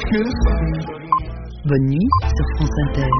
Bonne nuit sur France Inter.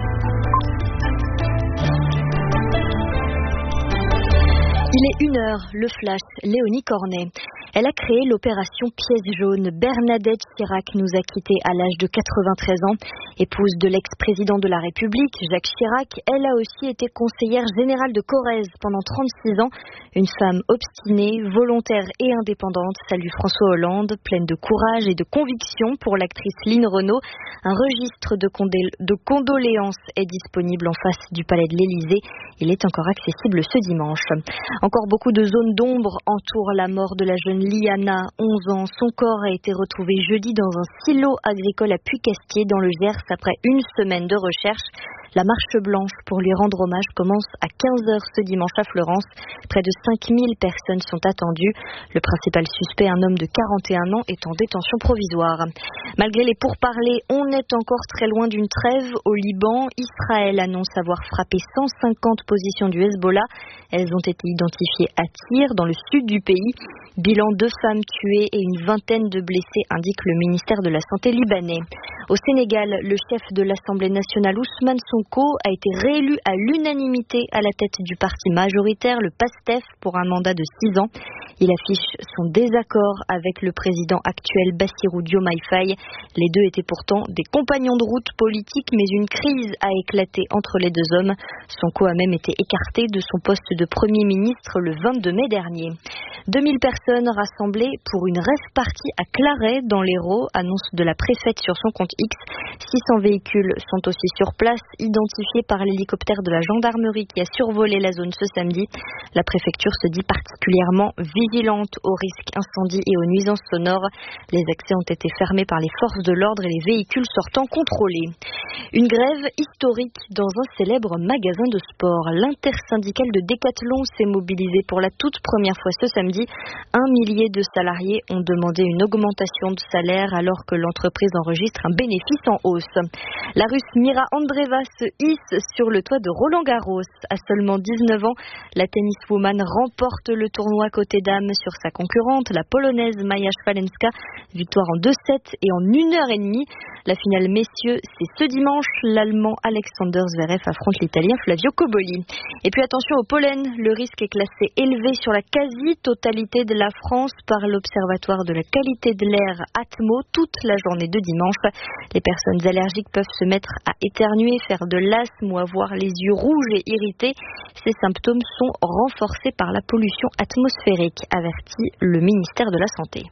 Il est 1h, le flash, Léonie Cornet. Elle a créé l'opération Pièce jaune. Bernadette Chirac nous a quittés à l'âge de 93 ans. Épouse de l'ex-président de la République, Jacques Chirac, elle a aussi été conseillère générale de Corrèze pendant 36 ans. Une femme obstinée, volontaire et indépendante salue François Hollande, pleine de courage et de conviction pour l'actrice Line Renaud. Un registre de condoléances est disponible en face du palais de l'Élysée. Il est encore accessible ce dimanche. Encore beaucoup de zones d'ombre entourent la mort de la jeune Liana, 11 ans. Son corps a été retrouvé jeudi dans un silo agricole à Puy-Castier dans le Gers après une semaine de recherche. La marche blanche pour lui rendre hommage commence à 15h ce dimanche à Fleurance. Près de 5000 personnes sont attendues. Le principal suspect, un homme de 41 ans, est en détention provisoire. Malgré les pourparlers, on est encore très loin d'une trêve au Liban. Israël annonce avoir frappé 150 positions du Hezbollah. Elles ont été identifiées à Tyr, dans le sud du pays. Bilan 2 femmes tuées et une vingtaine de blessés, indique le ministère de la Santé libanais. Au Sénégal, le chef de l'Assemblée nationale, Ousmane Sonko, a été réélu à l'unanimité à la tête du parti majoritaire, le PASTEF, pour un mandat de 6 ans. Il affiche son désaccord avec le président actuel Bassirou Diomaye Faye. Les deux étaient pourtant des compagnons de route politiques, mais une crise a éclaté entre les deux hommes. Sonko a même été écarté de son poste de Premier ministre le 22 mai dernier. 2000 personnes rassemblées pour une rave party à Claret dans l'Hérault, annonce de la préfète sur son compte X. 600 véhicules sont aussi sur place, identifiés par l'hélicoptère de la gendarmerie qui a survolé la zone ce samedi. La préfecture se dit particulièrement vigilante aux risques incendies et aux nuisances sonores. Les accès ont été fermés par les forces de l'ordre et les véhicules sortant contrôlés. Une grève historique dans un célèbre magasin de sport. L'intersyndicale de Décathlon s'est mobilisée pour la toute première fois ce samedi. 1 millier de salariés ont demandé une augmentation de salaire alors que l'entreprise enregistre un bénéfice en hausse. La Russe Mira Andreeva se hisse sur le toit de Roland-Garros. À seulement 19 ans, la tenniswoman remporte le tournoi côté dames sur sa concurrente, la polonaise Maja Szwalenska. Victoire en 2-7 et en 1h30. La finale messieurs, c'est ce dimanche. L'Allemand Alexander Zverev affronte l'Italien Flavio Cobolli. Et puis attention au pollen, le risque est classé élevé sur la quasi-totalité de la France par l'Observatoire de la qualité de l'air Atmo toute la journée de dimanche. Les personnes allergiques peuvent se mettre à éternuer, faire de l'asthme ou avoir les yeux rouges et irrités. Ces symptômes sont renforcés par la pollution atmosphérique, avertit le ministère de la Santé.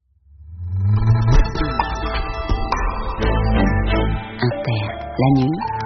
Inter, la nuit.